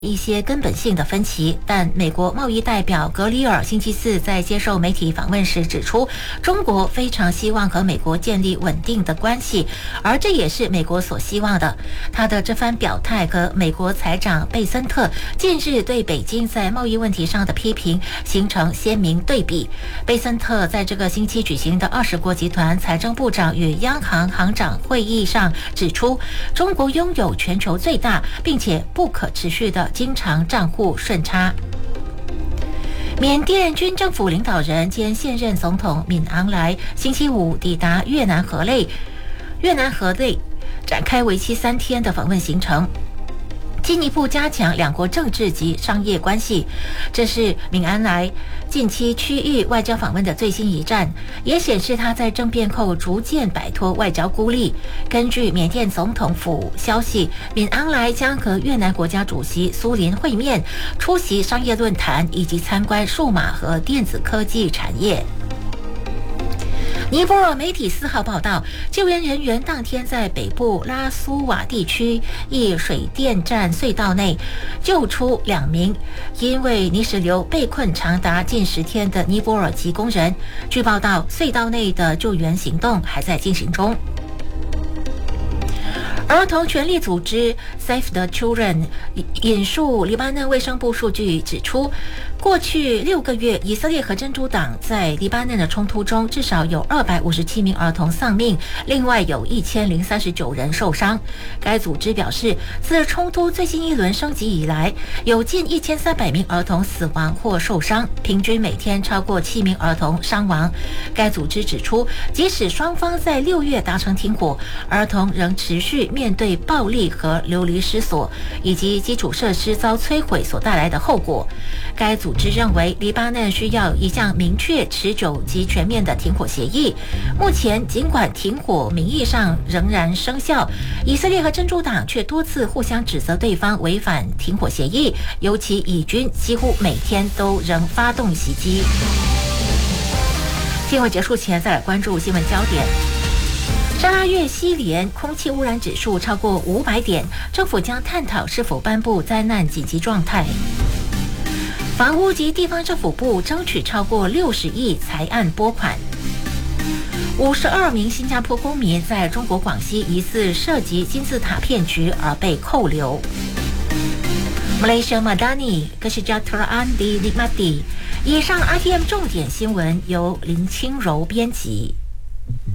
一些根本性的分歧，但美国贸易代表格里尔星期四在接受媒体访问时指出，中国非常希望和美国建立稳定的关系，而这也是美国所希望的。他的这番表态和美国财长贝森特近日对北京在贸易问题上的批评形成鲜明对比。贝森特在这个星期举行的20国集团财政部长与央行行长会议上指出，中国拥有全球最大并且不可持续的经常账户顺差。缅甸军政府领导人兼现任总统敏昂莱星期五抵达越南河内，展开为期3天的访问行程，进一步加强两国政治及商业关系。这是敏昂莱近期区域外交访问的最新一站，也显示他在政变后逐渐摆脱外交孤立。根据缅甸总统府消息，敏昂莱将和越南国家主席苏林会面，出席商业论坛以及参观数码和电子科技产业。尼泊尔媒体4号报道，救援人员当天在北部拉苏瓦地区一水电站隧道内救出2名因为泥石流被困长达近10天的尼泊尔籍工人。据报道，隧道内的救援行动还在进行中。儿童权利组织 Save the Children 引述黎巴嫩卫生部数据指出，过去6个月，以色列和真主党在黎巴嫩的冲突中至少有257名儿童丧命，另外有1039人受伤。该组织表示，自冲突最新一轮升级以来，有近1300名儿童死亡或受伤，平均每天超过7名儿童伤亡。该组织指出，即使双方在6月达成停火，儿童仍持续面对暴力和流离失所，以及基础设施遭摧毁所带来的后果。该组织认为，黎巴嫩需要一项明确、持久及全面的停火协议。目前，尽管停火名义上仍然生效，以色列和真主党却多次互相指责对方违反停火协议，尤其以军几乎每天都仍发动袭击。新闻结束前，再来关注新闻焦点。沙拉越西连空气污染指数超过500点，政府将探讨是否颁布灾难紧急状态。房屋及地方政府部争取超过60亿财案拨款。52名新加坡公民在中国广西疑似涉及金字塔骗局而被扣留。Malaysia Madani Kesejahteraan di Nikmati。以上 RTM 重点新闻由林清柔编辑。